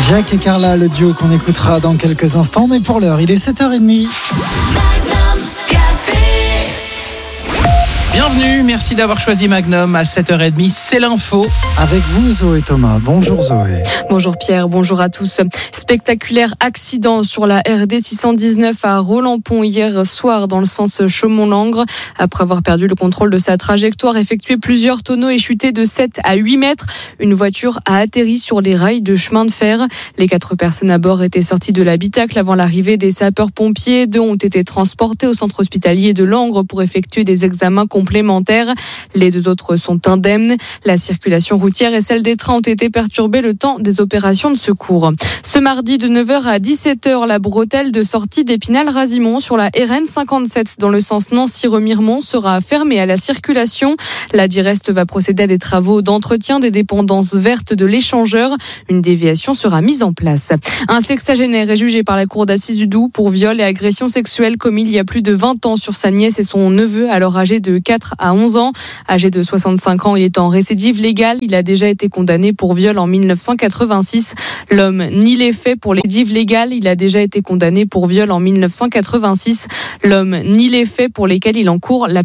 Jacques et Carla, le duo qu'on écoutera dans quelques instants. Mais pour l'heure, il est 7h30. Bienvenue, merci d'avoir choisi Magnum à 7h30, c'est l'info. Avec vous Zoé Thomas, bonjour Zoé. Bonjour Pierre, bonjour à tous. Spectaculaire accident sur la RD 619 à Roland-Pont hier soir dans le sens Chaumont-Langres. Après avoir perdu le contrôle de sa trajectoire, effectué plusieurs tonneaux et chuté de 7 à 8 mètres, une voiture a atterri sur les rails de chemin de fer. Les 4 personnes à bord étaient sorties de l'habitacle avant l'arrivée des sapeurs-pompiers. 2 ont été transportés au centre hospitalier de Langres pour effectuer des examens complémentaires. Les 2 autres sont indemnes. La circulation routière et celle des trains ont été perturbées le temps des opérations de secours. Ce mardi de 9h à 17h, la bretelle de sortie d'Épinal-Razimont sur la RN 57 dans le sens Nancy-Remiremont sera fermée à la circulation. La Direst va procéder à des travaux d'entretien des dépendances vertes de l'échangeur. Une déviation sera mise en place. Un sexagénaire est jugé par la cour d'assises du Doubs pour viol et agression sexuelle commis il y a plus de 20 ans sur sa nièce et son neveu, alors âgés de 4 à 11 ans. Âgé de 65 ans, il est en récidive légale. Il a déjà été condamné pour viol en 1986. L'homme nie les faits pour les récidives légales. Il a déjà été condamné pour viol en 1986. L'homme nie les faits pour lesquels il encourt la